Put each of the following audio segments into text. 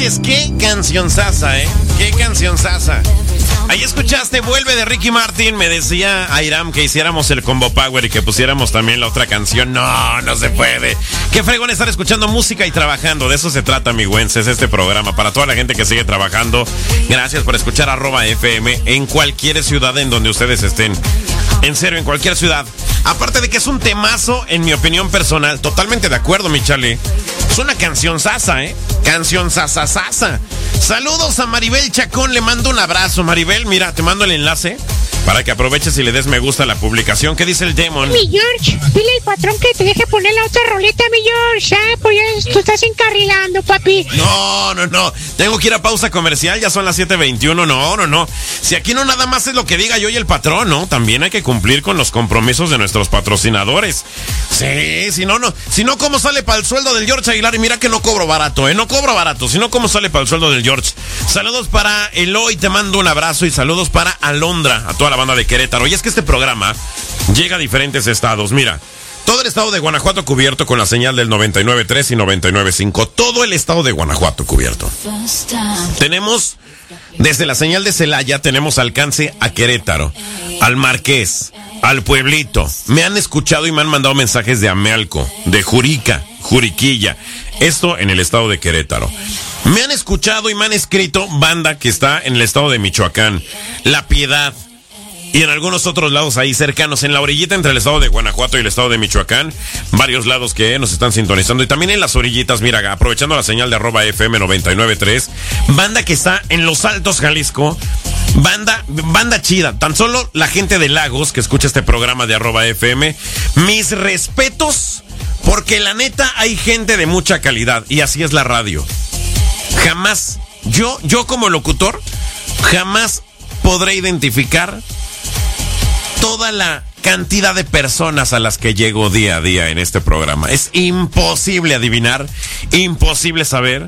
manches, qué cancionzaza, qué cancionzaza. Ahí escuchaste Vuelve de Ricky Martin. Me decía Airam que hiciéramos el Combo Power y que pusiéramos también la otra canción. No se puede. Qué fregón estar escuchando música y trabajando. De eso se trata, mi güens, es este programa. Para toda la gente que sigue trabajando, gracias por escuchar @FM en cualquier ciudad en donde ustedes estén. En serio, en cualquier ciudad. Aparte de que es un temazo, en mi opinión personal. Totalmente de acuerdo, mi Charlie. Es una canción sasa, Canción sasa. Saludos a Maribel Chacón, le mando un abrazo. Maribel, mira, te mando el enlace para que aproveches y le des me gusta a la publicación. ¿Qué dice el Demon? Mi George, dile al patrón que te deje poner la otra roleta, mi George. Pues ya tú estás encarrilando, papi. No. Tengo que ir a pausa comercial, ya son las 7:21. No. Si aquí no nada más es lo que diga yo y el patrón, ¿no? También hay que cumplir con los compromisos de nuestros patrocinadores. Sí, si no, ¿cómo sale para el sueldo del George Aguilar? Y mira que no cobro barato, no cobro barato. Si no, ¿cómo sale para el sueldo del George? Saludos para Eloy, te mando un abrazo. Y saludos para Alondra, a toda la banda de Querétaro. Y es que este programa llega a diferentes estados. Mira, todo el estado de Guanajuato cubierto con la señal del 99.3 y 99.5. Todo el estado de Guanajuato cubierto. Tenemos, desde la señal de Celaya, tenemos alcance a Querétaro, al Marqués, al Pueblito. Me han escuchado y me han mandado mensajes de Amealco, de Juriquilla. Esto en el estado de Querétaro. Me han escuchado y me han escrito banda que está en el estado de Michoacán, La Piedad, y en algunos otros lados ahí cercanos, en la orillita entre el estado de Guanajuato y el estado de Michoacán, varios lados que nos están sintonizando, y también en las orillitas, mira, aprovechando la señal de @FM 99.3, banda que está en Los Altos, Jalisco, banda chida, tan solo la gente de Lagos que escucha este programa de @FM, mis respetos, porque la neta hay gente de mucha calidad, y así es la radio. Jamás, yo como locutor, jamás podré identificar toda la cantidad de personas a las que llego día a día en este programa. Es imposible adivinar, imposible saber,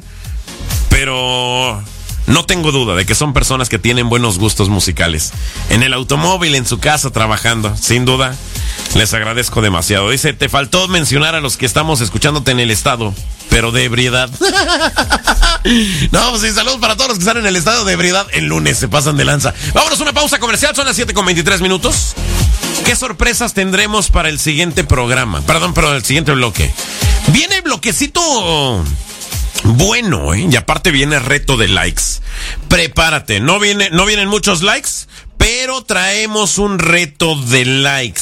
pero no tengo duda de que son personas que tienen buenos gustos musicales. En el automóvil, en su casa, trabajando, sin duda, les agradezco demasiado. Dice, te faltó mencionar a los que estamos escuchándote en el estado, pero de ebriedad. No, pues sí, saludos para todos los que están en el estado de ebriedad. El lunes se pasan de lanza. Vámonos a una pausa comercial, son las 7:23. ¿Qué sorpresas tendremos para el siguiente programa? Perdón, el siguiente bloque. Viene el bloquecito bueno, y aparte viene reto de likes. Prepárate, no vienen muchos likes, pero traemos un reto de likes.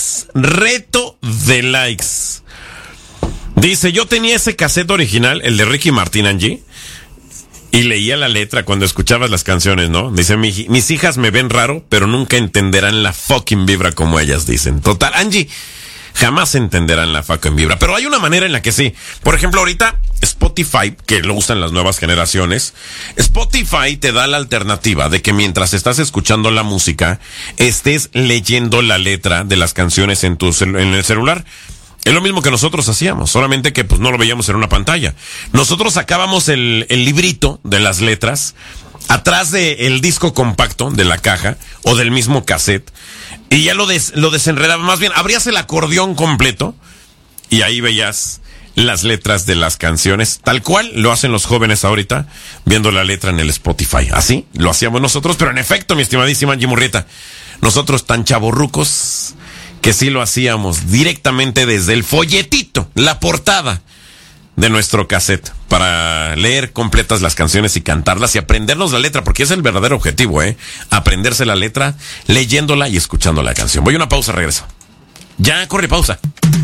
Dice, yo tenía ese cassette original, el de Ricky Martin, Angie, y leía la letra cuando escuchabas las canciones, ¿no? Dice, mis hijas me ven raro, pero nunca entenderán la fucking vibra como ellas dicen. Total, Angie, jamás entenderán la fucking vibra, pero hay una manera en la que sí. Por ejemplo, ahorita Spotify, que lo usan las nuevas generaciones, Spotify te da la alternativa de que mientras estás escuchando la música, estés leyendo la letra de las canciones en el celular. Es lo mismo que nosotros hacíamos, solamente que pues no lo veíamos en una pantalla. Nosotros sacábamos el librito de las letras atrás del disco compacto de la caja o del mismo cassette, y ya lo desenredaba, más bien abrías el acordeón completo y ahí veías las letras de las canciones, tal cual lo hacen los jóvenes ahorita, viendo la letra en el Spotify. Así lo hacíamos nosotros, pero en efecto, mi estimadísima Angie Murrieta, nosotros tan chavorrucos que sí lo hacíamos directamente desde el folletito, la portada de nuestro cassette, para leer completas las canciones y cantarlas y aprendernos la letra, porque ese es el verdadero objetivo, aprenderse la letra, leyéndola y escuchando la canción. Voy a una pausa, regreso. Ya, corre pausa.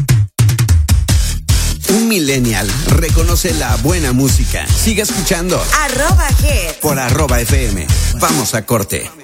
Un millennial reconoce la buena música. Sigue escuchando @G por @FM. Vamos a corte.